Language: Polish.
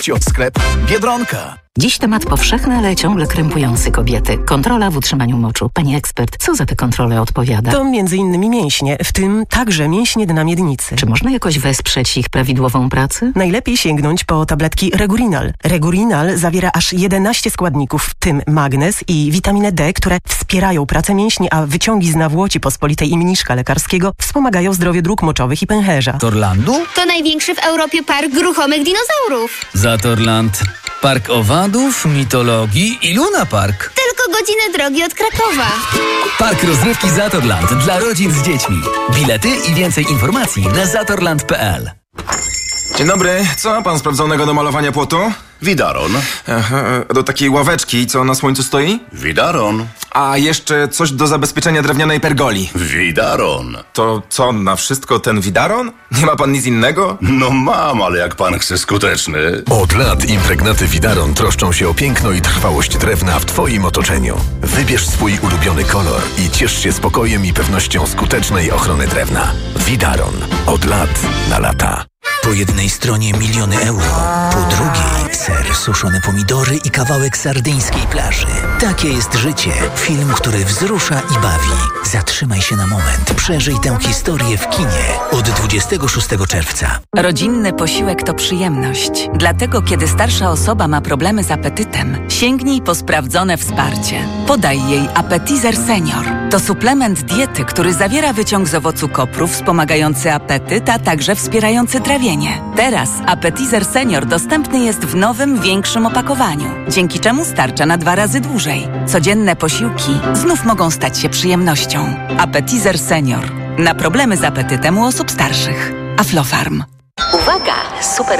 Sklep Biedronka. Dziś temat powszechny, ale ciągle krępujący kobiety. Kontrola w utrzymaniu moczu. Pani ekspert, co za te kontrole odpowiada? To m.in. mięśnie, w tym także mięśnie dna miednicy. Czy można jakoś wesprzeć ich prawidłową pracę? Najlepiej sięgnąć po tabletki Regurinal. Regurinal zawiera aż 11 składników, w tym magnez i witaminę D, które wspierają pracę mięśni, a wyciągi z nawłoci pospolitej i mniszka lekarskiego wspomagają zdrowie dróg moczowych i pęcherza. Torlandu? To największy w Europie park ruchomych dinozaurów. Zatorland. Park owadów, mitologii i Luna Park. Tylko godzinę drogi od Krakowa. Park rozrywki Zatorland dla rodzin z dziećmi. Bilety i więcej informacji na zatorland.pl. Dzień dobry, co ma pan sprawdzonego do malowania płotu? Widaron. Aha, do takiej ławeczki, co na słońcu stoi? Widaron. A jeszcze coś do zabezpieczenia drewnianej pergoli. Widaron. To co, na wszystko ten widaron? Nie ma pan nic innego? No mam, ale jak pan chce skuteczny. Od lat impregnaty Widaron troszczą się o piękno i trwałość drewna w Twoim otoczeniu. Wybierz swój ulubiony kolor i ciesz się spokojem i pewnością skutecznej ochrony drewna. Widaron. Od lat na lata. Po jednej stronie miliony euro, po drugiej ser, suszone pomidory i kawałek sardyńskiej plaży. Takie jest życie. Film, który wzrusza i bawi. Zatrzymaj się na moment. Przeżyj tę historię w kinie od 26 czerwca. Rodzinny posiłek to przyjemność. Dlatego, kiedy starsza osoba ma problemy z apetytem, sięgnij po sprawdzone wsparcie. Podaj jej Appetizer Senior. To suplement diety, który zawiera wyciąg z owocu kopru wspomagający apetyt, a także wspierający trawienie. Teraz Appetizer Senior dostępny jest w nowym, większym opakowaniu, dzięki czemu starcza na 2 razy dłużej. Codzienne posiłki znów mogą stać się przyjemnością. Appetizer Senior. Na problemy z apetytem u osób starszych. Aflofarm. Uwaga! Super